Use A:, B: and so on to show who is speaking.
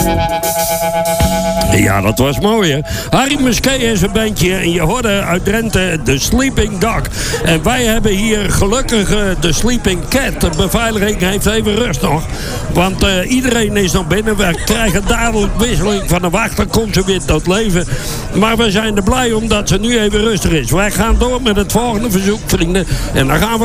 A: Ja, dat was mooi, hè? Harry Musquet en zijn bandje. En je hoorde uit Drenthe de Sleeping Dog. En wij hebben hier gelukkig de Sleeping Cat. De beveiliging heeft even rust nog. Want iedereen is nog binnen. We krijgen dadelijk wisseling van de wacht. Dan komt ze weer tot leven. Maar we zijn er blij omdat ze nu even rustig is. Wij gaan door met het volgende verzoek, vrienden. En dan gaan we